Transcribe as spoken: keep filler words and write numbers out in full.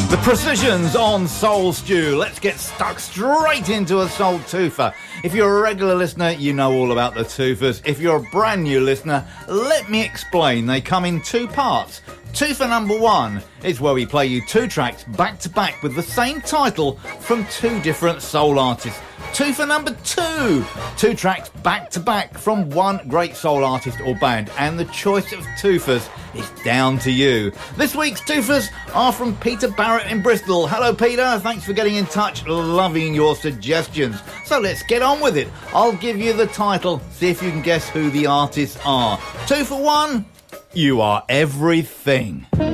The Precisions on Soul Stew. Let's get stuck straight into a soul twofer. If you're a regular listener, you know all about the twofers. If you're a brand new listener, let me explain. They come in two parts. Twofer number one is where we play you two tracks back to back with the same title from two different soul artists. Twofer number two, two tracks back to back from one great soul artist or band, and the choice of twofers is down to you. This week's twofers are from Peter Barrett in Bristol. Hello Peter, thanks for getting in touch, loving your suggestions. So let's get on with it. I'll give you the title, see if you can guess who the artists are. Two for one, You Are Everything.